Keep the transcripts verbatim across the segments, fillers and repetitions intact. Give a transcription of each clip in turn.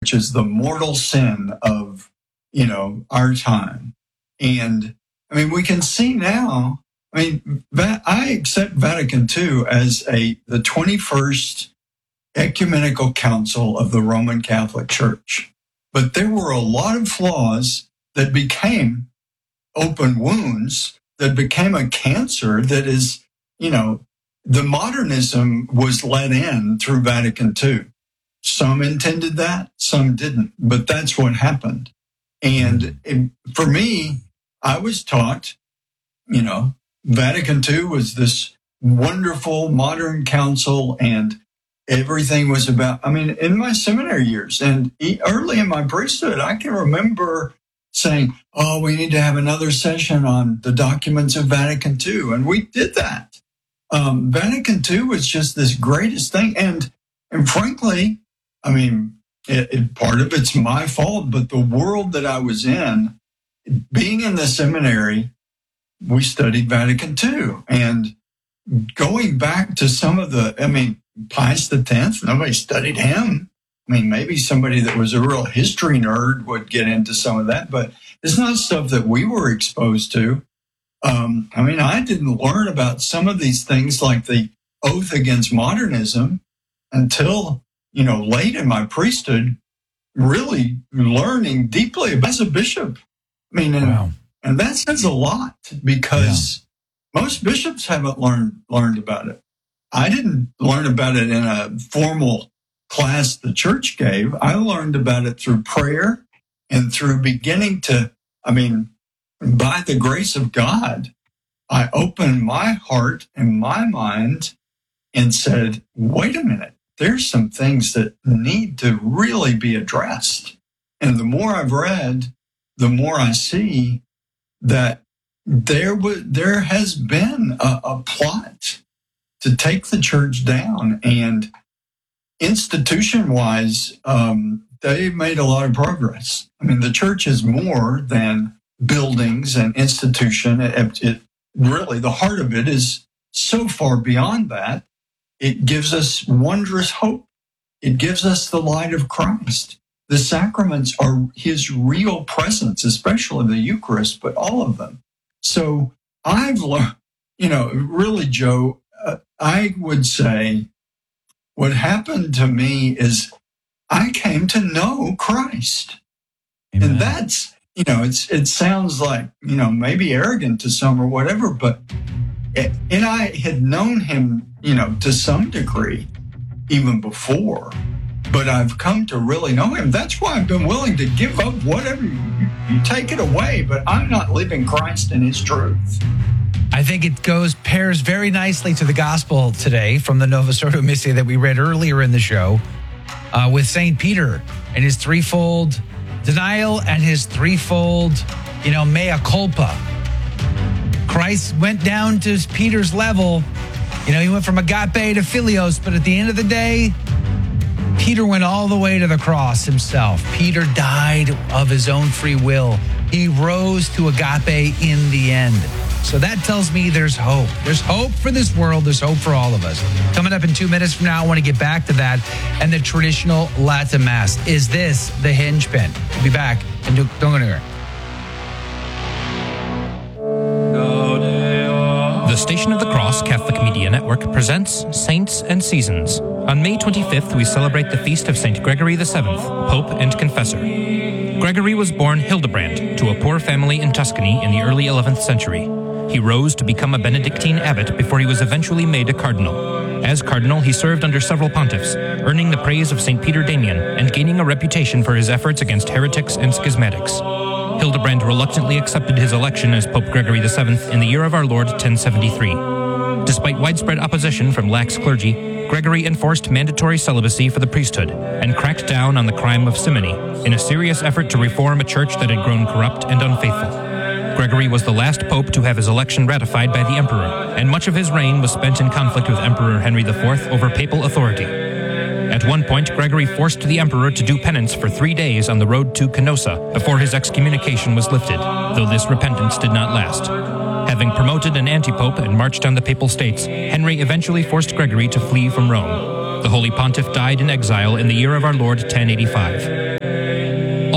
which is the mortal sin of, you know, our time. And I mean, we can see now, I mean, I accept Vatican Two as a the twenty-first ecumenical council of the Roman Catholic Church. But there were a lot of flaws that became open wounds, that became a cancer that is, you know, the modernism was let in through Vatican Two. Some intended that, some didn't, but that's what happened. And it, for me, I was taught, you know, Vatican Two was this wonderful modern council, and everything was about, I mean, in my seminary years and early in my priesthood, I can remember saying, oh, we need to have another session on the documents of Vatican Two. And we did that. Um, Vatican Two was just this greatest thing. And, and frankly, I mean, it, it, part of it's my fault, but the world that I was in, being in the seminary, we studied Vatican Two. And going back to some of the, I mean, Pius the Tenth, nobody studied him. I mean, maybe somebody that was a real history nerd would get into some of that, but it's not stuff that we were exposed to. Um, I mean, I didn't learn about some of these things like the oath against modernism until, you know, late in my priesthood, really learning deeply as a bishop. I mean, and, wow. and that says a lot because yeah. most bishops haven't learned learned about it. I didn't learn about it in a formal class the church gave. I learned about it through prayer and through beginning to, I mean, by the grace of God, I opened my heart and my mind and said, wait a minute, there's some things that need to really be addressed. And the more I've read, the more I see that there was, there has been a, a plot to take the church down, and institution-wise, um, they made a lot of progress. I mean, the church is more than buildings and institution. It, it really, the heart of it is so far beyond that. It gives us wondrous hope. It gives us the light of Christ. The sacraments are his real presence, especially the Eucharist, but all of them. So I've learned, you know, really, Joe, uh, I would say what happened to me is I came to know Christ. Amen. And that's, you know, it's it sounds like, you know, maybe arrogant to some or whatever, but, it, and I had known him, you know, to some degree even before, but I've come to really know him. That's why I've been willing to give up whatever you, you take it away, but I'm not leaving Christ and his truth. I think it goes pairs very nicely to the gospel today from the Novus Ordo Missio that we read earlier in the show uh, with Saint Peter and his threefold denial and his threefold, you know, mea culpa. Christ went down to Peter's level. You know, he went from agape to philios, but at the end of the day, Peter went all the way to the cross himself. Peter died of his own free will. He rose to agape in the end. So that tells me there's hope. There's hope for this world. There's hope for all of us. Coming up in two minutes from now, I want to get back to that and the traditional Latin Mass. Is this the hinge pin? We'll be back and don't go anywhere. The Station of the Cross Catholic Media Network presents Saints and Seasons. On May twenty-fifth, we celebrate the feast of Saint Gregory the Seventh, Pope and Confessor. Gregory was born Hildebrand to a poor family in Tuscany in the early eleventh century. He rose to become a Benedictine abbot before he was eventually made a cardinal. As cardinal, he served under several pontiffs, earning the praise of Saint Peter Damian and gaining a reputation for his efforts against heretics and schismatics. Hildebrand reluctantly accepted his election as Pope Gregory the Seventh in the year of our Lord ten seventy-three. Despite widespread opposition from lax clergy, Gregory enforced mandatory celibacy for the priesthood and cracked down on the crime of simony in a serious effort to reform a church that had grown corrupt and unfaithful. Gregory was the last pope to have his election ratified by the emperor, and much of his reign was spent in conflict with Emperor Henry the Fourth over papal authority. At one point, Gregory forced the emperor to do penance for three days on the road to Canossa before his excommunication was lifted, though this repentance did not last. Having promoted an antipope and marched on the papal states, Henry eventually forced Gregory to flee from Rome. The Holy Pontiff died in exile in the year of our Lord ten eighty-five.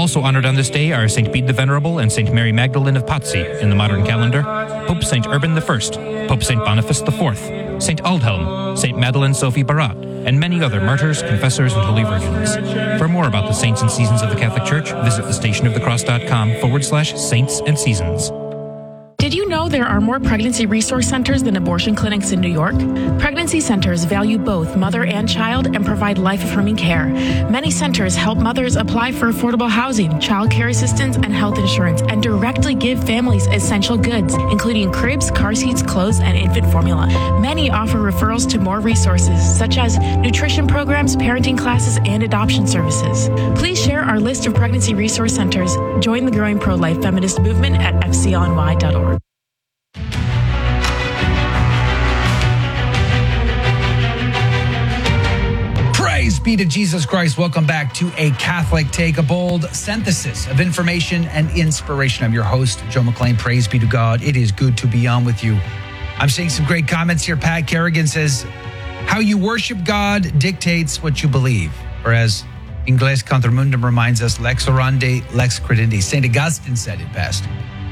Also honored on this day are Saint Bede the Venerable and Saint Mary Magdalene of Pazzi in the modern calendar, Pope Saint Urban the First, Pope Saint Boniface the Fourth, Saint Aldhelm, Saint Madeleine Sophie Barat, and many other martyrs, confessors, and holy virgins. For more about the saints and seasons of the Catholic Church, visit thestationofthecross.com forward slash saints and seasons. Did you know there are more pregnancy resource centers than abortion clinics in New York? Pregnancy centers value both mother and child and provide life-affirming care. Many centers help mothers apply for affordable housing, child care assistance, and health insurance, and directly give families essential goods, including cribs, car seats, clothes, and infant formula. Many offer referrals to more resources, such as nutrition programs, parenting classes, and adoption services. Please share our list of pregnancy resource centers. Join the growing pro-life feminist movement at f c l n y dot org. Praise be to Jesus Christ. Welcome back to A Catholic Take, a bold synthesis of information and inspiration. I'm your host, Joe McClain. Praise be to God. It is good to be on with you. I'm seeing some great comments here. Pat Kerrigan says, how you worship God dictates what you believe. Whereas Ingles Contra Mundum reminds us, lex orandi, lex credendi. Saint Augustine said it best.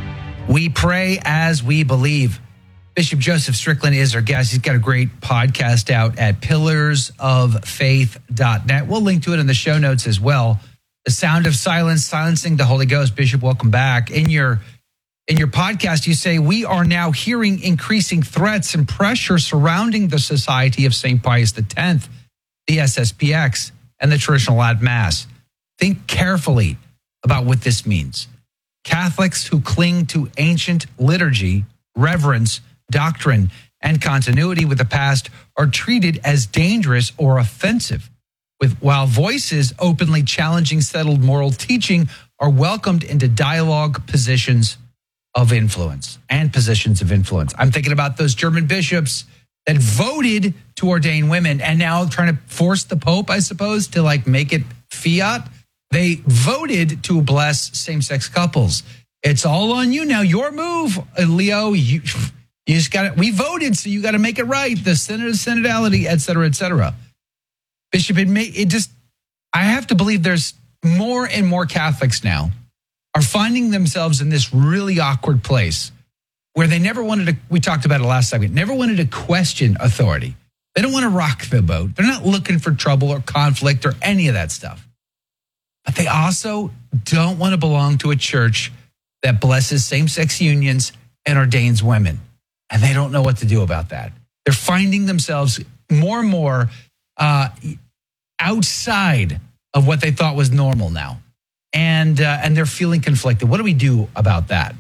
We pray as we believe. Bishop Joseph Strickland is our guest. He's got a great podcast out at pillars of faith dot net. We'll link to it in the show notes as well. The Sound of Silence, Silencing the Holy Ghost. Bishop, welcome back. In your in your podcast, you say, we are now hearing increasing threats and pressure surrounding the Society of Saint Pius X, the S S P X, and the traditional Latin Mass. Think carefully about what this means. Catholics who cling to ancient liturgy, reverence, doctrine, and continuity with the past are treated as dangerous or offensive, with while voices openly challenging settled moral teaching are welcomed into dialogue positions of influence and positions of influence. I'm thinking about those German bishops that voted to ordain women and now trying to force the Pope, I suppose, to like make it fiat. They voted to bless same-sex couples. It's all on you now. Your move, Leo. You, you just got it. We voted, so you got to make it right. The synod of synodality, et cetera, et cetera. Bishop, it, may, it just, I have to believe there's more and more Catholics now are finding themselves in this really awkward place where they never wanted to, we talked about it last segment, never wanted to question authority. They don't want to rock the boat. They're not looking for trouble or conflict or any of that stuff. But they also don't want to belong to a church that blesses same-sex unions and ordains women. And they don't know what to do about that. They're finding themselves more and more uh, outside of what they thought was normal now. And uh, and they're feeling conflicted. What do we do about that?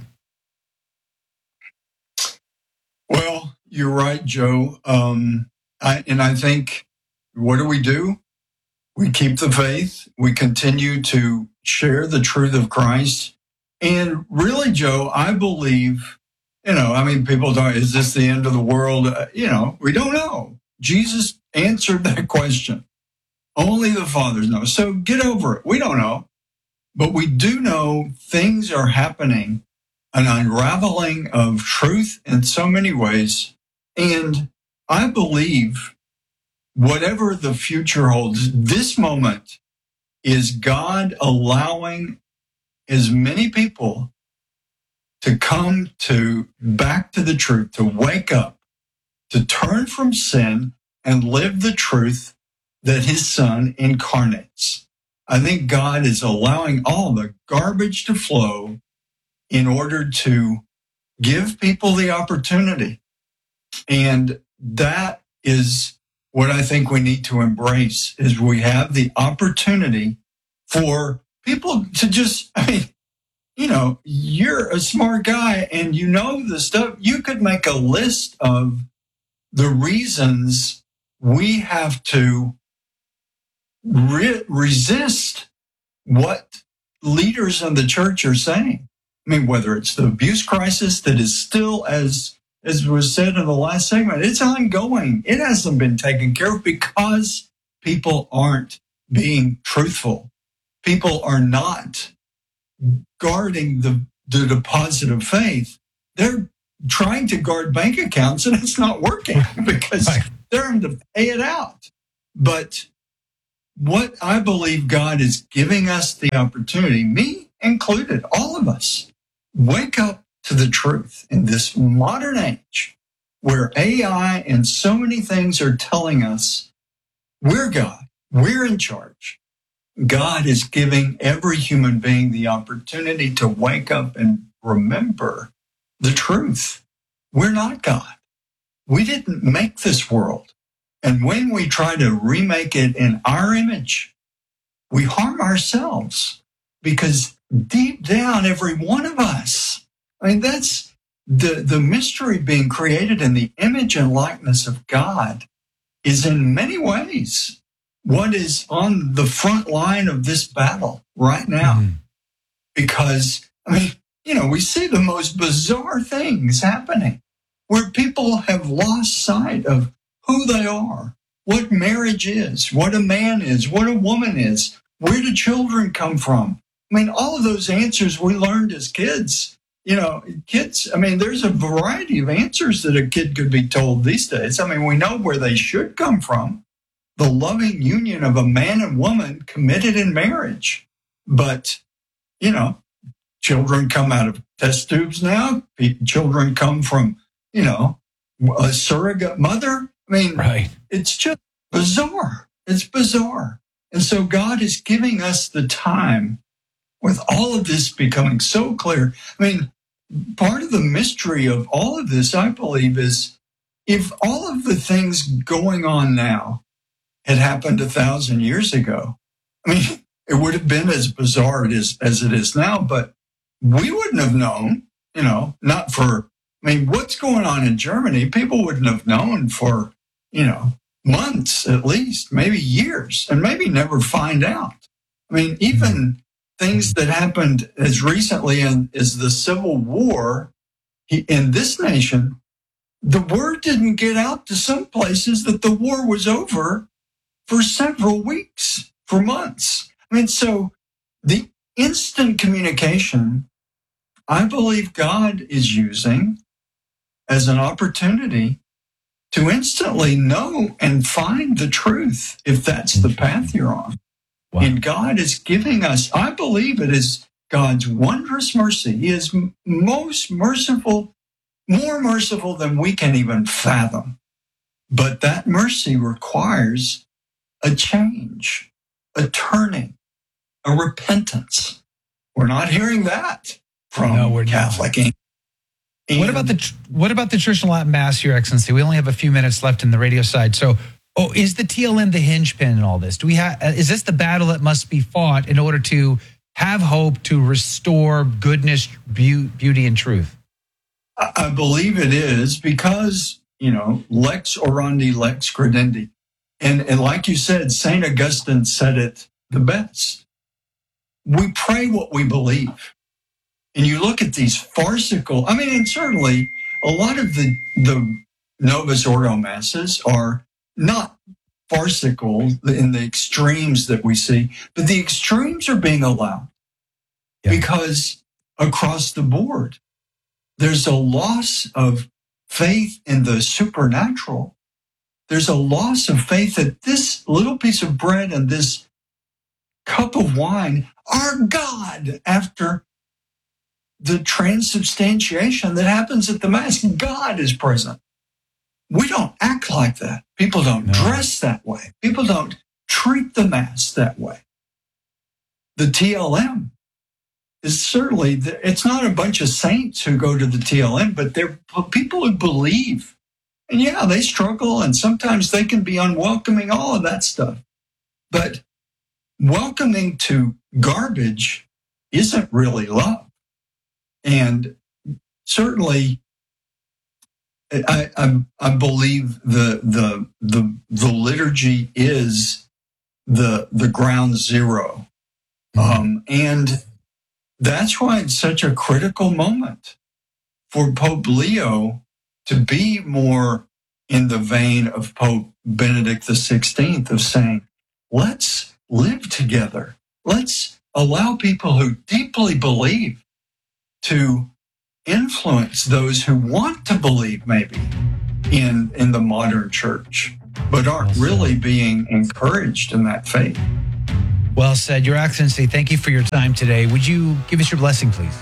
Well, you're right, Joe. Um, I, and I think, what do we do? We keep the faith. We continue to share the truth of Christ. And really, Joe, I believe, you know, I mean, people don't, is this the end of the world? Uh, you know, we don't know. Jesus answered that question. Only the Father knows. So get over it. We don't know. But we do know things are happening, an unraveling of truth in so many ways. And I believe whatever the future holds, this moment is God allowing as many people to come to back to the truth, to wake up, to turn from sin and live the truth that his Son incarnates. I think God is allowing all the garbage to flow in order to give people the opportunity. And that is what I think we need to embrace, is we have the opportunity for people to just, I mean, you know, you're a smart guy and you know the stuff. You could make a list of the reasons we have to re- resist what leaders of the church are saying. I mean, whether it's the abuse crisis that is still, as as was said in the last segment, it's ongoing. It hasn't been taken care of because people aren't being truthful. People are not guarding the, the deposit of faith. They're trying to guard bank accounts and it's not working because right. they're having to pay it out. But what I believe God is giving us the opportunity, me included, all of us, wake up to the truth in this modern age where A I and so many things are telling us we're God, we're in charge. God is giving every human being the opportunity to wake up and remember the truth. We're not God. We didn't make this world. And when we try to remake it in our image, we harm ourselves because deep down, every one of us, I mean, that's the, the mystery being created in the image and likeness of God is in many ways what is on the front line of this battle right now. Mm-hmm. Because, I mean, you know, we see the most bizarre things happening where people have lost sight of who they are, what marriage is, what a man is, what a woman is, where do children come from? I mean, all of those answers we learned as kids. You know, kids, I mean, there's a variety of answers that a kid could be told these days. I mean, we know where they should come from. The loving union of a man and woman committed in marriage. But, you know, children come out of test tubes now. Children come from, you know, a surrogate mother. I mean, right. It's just bizarre. It's bizarre. And so God is giving us the time with all of this becoming so clear. I mean, part of the mystery of all of this, I believe, is if all of the things going on now had happened a thousand years ago, I mean, it would have been as bizarre it is, as it is now, but we wouldn't have known, you know, not for, I mean, what's going on in Germany, people wouldn't have known for, you know, months at least, maybe years, and maybe never find out. I mean, even things that happened as recently in, as the Civil War in this nation, the word didn't get out to some places that the war was over for several weeks, for months. I mean, so the instant communication, I believe God is using as an opportunity to instantly know and find the truth if that's the path you're on. Wow. And God is giving us, I believe it is God's wondrous mercy. He is most merciful, more merciful than we can even fathom. But that mercy requires a change, a turning, a repentance. We're not hearing that from no, we're Catholic. Not. And what about the what about the traditional Latin Mass, Your Excellency? We only have a few minutes left in the radio side. So, oh, is the T L M the hinge pin in all this? Do we have? Is this the battle that must be fought in order to have hope to restore goodness, beauty, and truth? I believe it is because, you know, lex orandi, lex credendi, and and like you said, Saint Augustine said it the best. We pray what we believe. And you look at these farcical, I mean, and certainly a lot of the, the Novus Ordo Masses are not farcical in the extremes that we see, but the extremes are being allowed yeah. because across the board, there's a loss of faith in the supernatural. There's a loss of faith that this little piece of bread and this cup of wine are God after the transubstantiation that happens at the Mass. God is present. We don't act like that. People don't no. dress that way. People don't treat the Mass that way. The T L M is certainly, it's not a bunch of saints who go to the T L M, but they're people who believe. And yeah, they struggle and sometimes they can be unwelcoming, all of that stuff. But welcoming to garbage isn't really love. And certainly, I, I, I believe the, the the the liturgy is the the ground zero, um, and that's why it's such a critical moment for Pope Leo to be more in the vein of Pope Benedict the sixteenth of saying, "Let's live together. Let's allow people who deeply believe to influence those who want to believe maybe in, in the modern church." but aren't really being encouraged in that faith. Well said, Your Excellency. Thank you for your time today. Would you give us your blessing, please?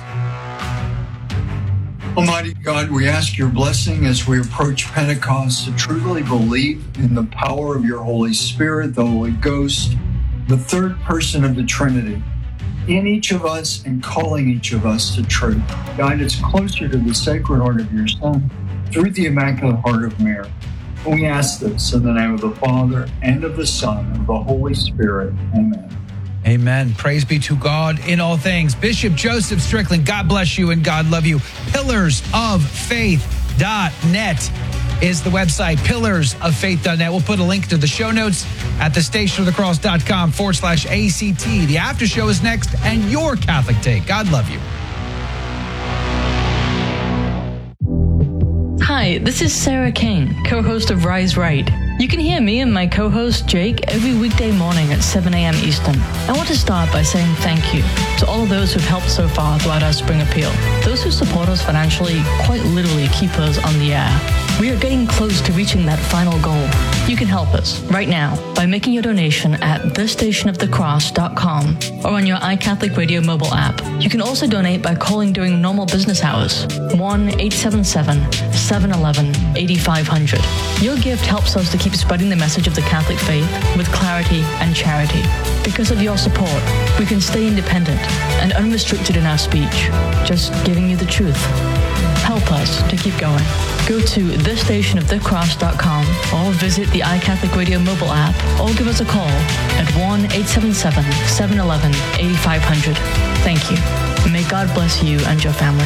Almighty God, we ask your blessing as we approach Pentecost to truly believe in the power of your Holy Spirit, the Holy Ghost, the third person of the Trinity, in each of us and calling each of us to truth. Guide us closer to the Sacred Heart of your Son through the Immaculate Heart of Mary. We ask this in the name of the Father, and of the Son, and of the Holy Spirit. Amen. Amen. Praise be to God in all things. Bishop Joseph Strickland, God bless you and God love you. pillars of faith dot net is the website, pillars of faith dot net. We'll put a link to the show notes at the station of the cross dot com forward slash A C T. The after show is next, and your Catholic Take. God love you. Hi, this is Sarah Kane, co-host of Rise Right. You can hear me and my co-host Jake every weekday morning at seven a.m. Eastern. I want to start by saying thank you to all of those who've helped so far throughout our spring appeal. Those who support us financially quite literally keep us on the air. We are getting close to reaching that final goal. You can help us right now by making your donation at the station of the cross dot com or on your iCatholic Radio mobile app. You can also donate by calling during normal business hours, one eight seven seven, seven one one, eight five zero zero. Your gift helps us to keep spreading the message of the Catholic faith with clarity and charity. Because of your support, we can stay independent and unrestricted in our speech, just giving you the truth. Help us to keep going. Go to the station of the cross dot com or visit the iCatholic Radio mobile app or give us a call at one eight seven seven, seven one one, eight five zero zero. Thank you. May God bless you and your family.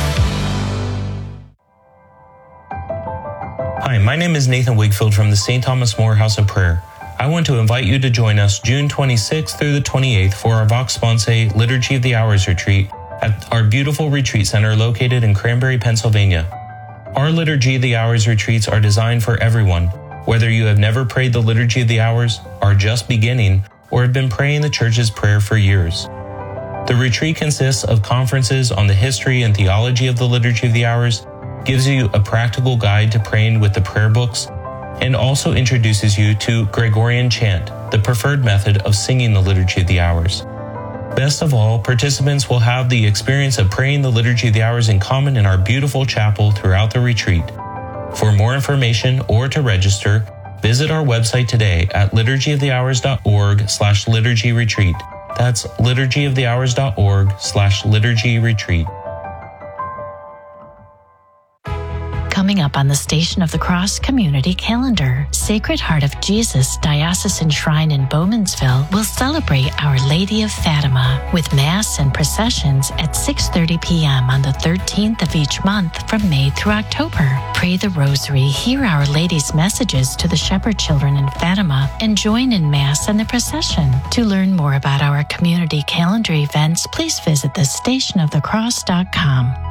Hi, my name is Nathan Wigfield from the Saint Thomas More House of Prayer. I want to invite you to join us June twenty-sixth through the twenty-eighth for our Vox Sponsae Liturgy of the Hours retreat at our beautiful retreat center located in Cranberry, Pennsylvania. Our Liturgy of the Hours retreats are designed for everyone, whether you have never prayed the Liturgy of the Hours, are just beginning, or have been praying the Church's prayer for years. The retreat consists of conferences on the history and theology of the Liturgy of the Hours, gives you a practical guide to praying with the prayer books, and also introduces you to Gregorian chant, the preferred method of singing the Liturgy of the Hours. Best of all, participants will have the experience of praying the Liturgy of the Hours in common in our beautiful chapel throughout the retreat. For more information or to register, visit our website today at liturgy of the hours dot org slash liturgy retreat. That's liturgy of the hours dot org slash liturgy retreat. Coming up on the Station of the Cross community calendar, Sacred Heart of Jesus Diocesan Shrine in Bowmansville will celebrate Our Lady of Fatima with Mass and processions at six thirty p.m. on the thirteenth of each month from May through October. Pray the Rosary, hear Our Lady's messages to the shepherd children in Fatima, and join in Mass and the procession. To learn more about our community calendar events, please visit the station of the cross dot com.